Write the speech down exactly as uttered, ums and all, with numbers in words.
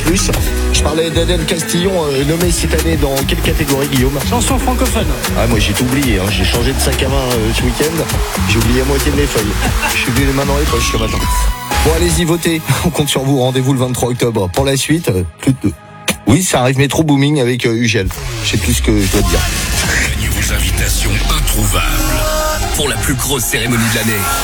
plus. Je parlais d'Adèle Castillon, euh, nommée cette année dans quelle catégorie, Guillaume? Chanson francophone. Ah, moi j'ai tout oublié, hein. J'ai changé de sac à main euh, ce week-end. J'ai oublié la moitié de mes feuilles. Je suis venu les mains dans les poches ce matin. Bon, allez-y, votez. On compte sur vous. Rendez-vous le vingt-trois octobre. Pour la suite, euh, plus de... Oui, ça arrive Métro Booming avec euh, Ugel. Je sais plus ce que je dois dire. Gagnez vos invitations introuvables pour la plus grosse cérémonie de l'année.